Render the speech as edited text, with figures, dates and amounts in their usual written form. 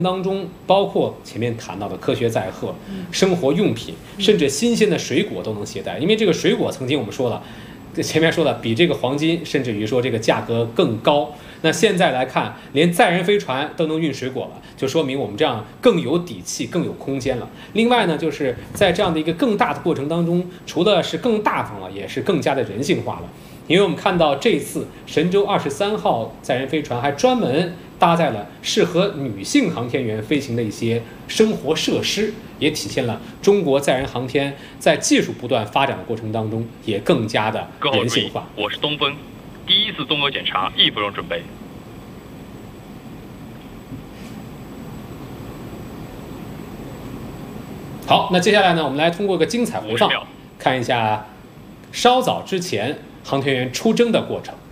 当中包括前面谈到的科学载荷、生活用品，甚至新鲜的水果都能携带。因为这个水果曾经我们说了，前面说的比这个黄金，甚至于说这个价格更高。那现在来看，连载人飞船都能运水果了，就说明我们这样更有底气、更有空间了。另外呢，就是在这样的一个更大的过程当中，除了是更大方了，也是更加的人性化了。因为我们看到这次神舟23号载人飞船还专门搭载了适合女性航天员飞行的一些生活设施，也体现了中国载人航天在技术不断发展的过程当中也更加的人性化。 我是东风，第一次综合检查亦不用准备。 好，那接下来呢，我们来通过个精彩回放，看一下稍早之前航天员出征的过程。